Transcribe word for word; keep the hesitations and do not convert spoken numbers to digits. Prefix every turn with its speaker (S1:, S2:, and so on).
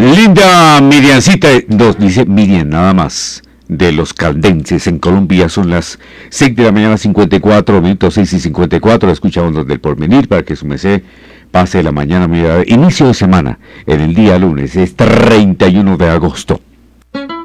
S1: Linda Miriancita, nos dice Miriam nada más, de los caldenses en Colombia. Son las seis de la mañana, cincuenta y cuatro minutos, seis y cincuenta y cuatro. Escuchamos desde el porvenir para que su merced pase la mañana. Mira, inicio de semana, en el día lunes, es treinta y uno de agosto.